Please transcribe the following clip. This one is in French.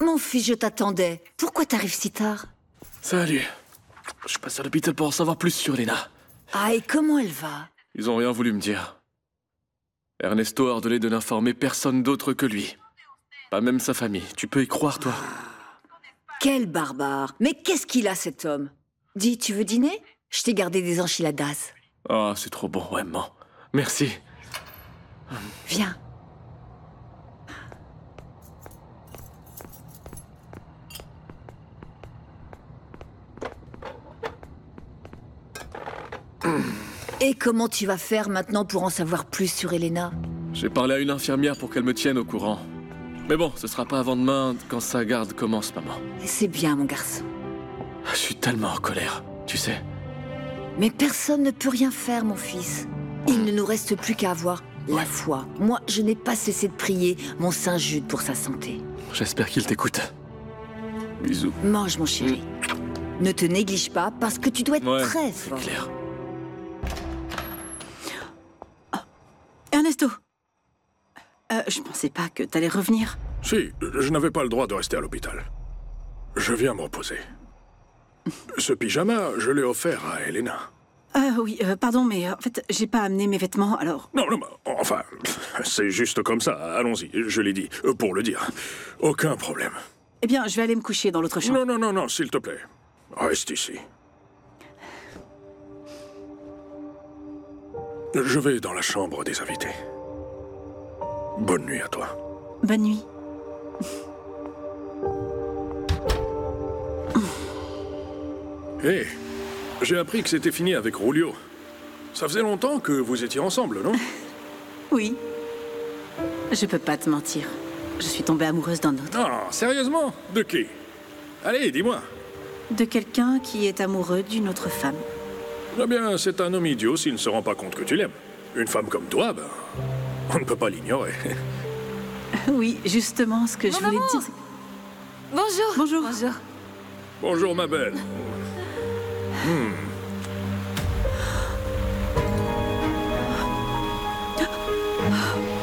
Mon fils, je t'attendais. Pourquoi t'arrives si tard? Salut. Je passe à l'hôpital pour en savoir plus sur Elena. Ah, et comment elle va? Ils ont rien voulu me dire. Ernesto a ordonné de n'informer personne d'autre que lui. Pas même sa famille. Tu peux y croire, toi? Quel barbare! Mais qu'est-ce qu'il a, cet homme? Dis, tu veux dîner? Je t'ai gardé des enchiladas. Ah, c'est trop bon, vraiment. Merci. Viens. Et comment tu vas faire maintenant pour en savoir plus sur Elena? J'ai parlé à une infirmière pour qu'elle me tienne au courant. Mais bon, ce sera pas avant demain quand sa garde commence, maman. C'est bien, mon garçon. Je suis tellement en colère, tu sais. Mais personne ne peut rien faire, mon fils. Il ne nous reste plus qu'à avoir la foi. Moi, je n'ai pas cessé de prier mon Saint Jude pour sa santé. J'espère qu'il t'écoute. Bisous. Mange, mon chéri. Ne te néglige pas, parce que tu dois être très c'est fort. clair. Ernesto, je pensais pas que t'allais revenir. Si, je n'avais pas le droit de rester à l'hôpital. Je viens me reposer. Ce pyjama, je l'ai offert à Elena. Oui, pardon, mais en fait, j'ai pas amené mes vêtements, alors... Non, enfin, c'est juste comme ça. Allons-y, je l'ai dit, pour le dire. Aucun problème. Eh bien, je vais aller me coucher dans l'autre chambre. Non, s'il te plaît. Reste ici. Je vais dans la chambre des invités. Bonne nuit à toi. Bonne nuit. Hé, j'ai appris que c'était fini avec Julio. Ça faisait longtemps que vous étiez ensemble, non? Oui. Je peux pas te mentir. Je suis tombée amoureuse d'un autre. Non, sérieusement? De qui? Allez, dis-moi. De quelqu'un qui est amoureux d'une autre femme. Eh bien, c'est un homme idiot s'il ne se rend pas compte que tu l'aimes. Une femme comme toi, ben, on ne peut pas l'ignorer. Oui, justement, ce que je voulais te dire, c'est... Bonjour. Bonjour. Bonjour. Bonjour, ma belle.